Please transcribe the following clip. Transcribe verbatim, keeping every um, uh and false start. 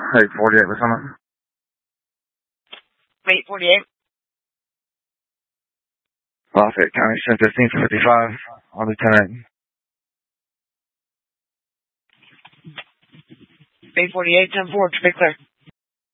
eight forty-eight, Lieutenant. eight forty-eight. Lafayette County, ten fifteen fifty-five, on Lieutenant. eight forty-eight, ten four, to be clear.